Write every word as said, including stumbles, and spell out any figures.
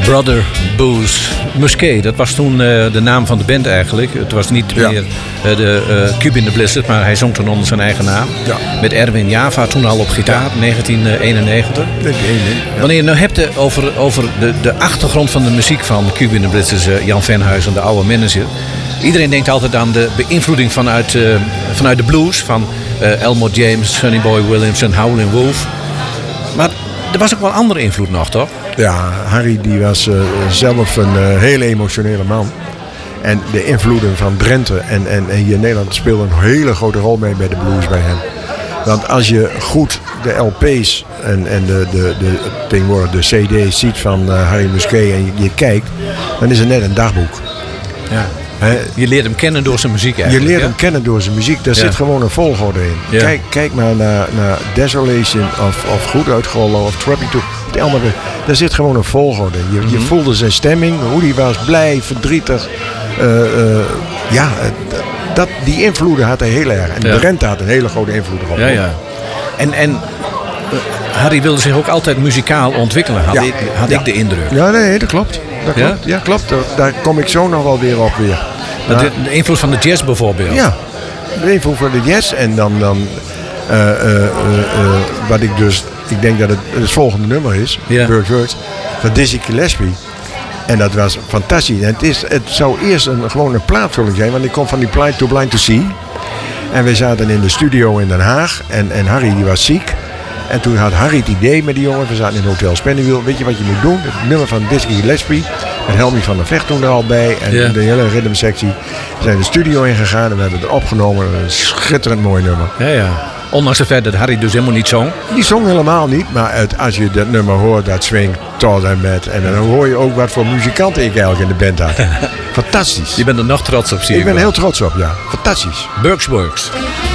Brother Booze. Musquet, dat was toen uh, de naam van de band eigenlijk. Het was niet ja. meer uh, de uh, Cube in the Blizzard, maar hij zong toen onder zijn eigen naam. Ja. Met Erwin Java, toen al op gitaar, ja. negentien eenennegentig. Ja. Wanneer je nou hebt over, over de, de achtergrond van de muziek van Cube in the Blizzard, uh, Jan Venhuizen, de oude manager. Iedereen denkt altijd aan de beïnvloeding vanuit, uh, vanuit de blues, van uh, Elmore James, Sonny Boy Williams en Howlin' Wolf. Maar er was ook wel andere invloed nog, toch? Ja, Harry die was uh, zelf een uh, hele emotionele man. En de invloeden van Drenthe en, en, en hier in Nederland speelden een hele grote rol mee bij de blues bij hem. Want als je goed de L P's en, en de, de, de, tegenwoordig de C D's ziet van uh, Harry Musquet en je, je kijkt, dan is het net een dagboek. Ja. He, je leert hem kennen door zijn muziek eigenlijk. Je leert ja? hem kennen door zijn muziek. Daar ja. zit gewoon een volgorde in. Ja. Kijk, kijk maar naar, naar Desolation of, of Goed Uitgehollen of Trappy to. Daar zit gewoon een volgorde. Je, mm-hmm. je voelde zijn stemming, hoe die was, blij, verdrietig. Uh, uh, ja, dat, die invloeden had hij heel erg. En ja. Drenthe had een hele grote invloed erop. Ja, ja. En, en uh, Harry wilde zich ook altijd muzikaal ontwikkelen, had, ja. ik, had ja. ik de indruk. Ja, nee, dat klopt. Dat klopt. Ja? Ja, klopt. Daar, daar kom ik zo nog wel weer op weer. Nou, de, de invloed van de jazz bijvoorbeeld. Ja, de invloed van de jazz. En dan, dan uh, uh, uh, uh, wat ik dus, ik denk dat het het volgende nummer is, ja. Burke Works, van Dizzy Gillespie. En dat was fantastisch. En het, is, het zou eerst een, gewoon een plaatvulling zijn, want ik kom van die Blind to Blind to See. En we zaten in de studio in Den Haag en, en Harry die was ziek. En toen had Harry het idee met die jongen, we zaten in het Hotel Spennywiel, weet je wat je moet doen? Het nummer van Dizzy Gillespie, met Helmy van der Vecht toen er al bij en yeah. de hele rhythmsectie. We zijn de studio ingegaan en we hebben het opgenomen. Een schitterend mooi nummer. Ja, ja. Ondanks het feit dat Harry dus helemaal niet zong. Die zong helemaal niet, maar het, als je dat nummer hoort, dat swingt tot en met. En dan hoor je ook wat voor muzikanten ik eigenlijk in de band had. Fantastisch. Je bent er nog trots op, zie ik. Ik ben er heel trots op, ja. Fantastisch. Burke's Works.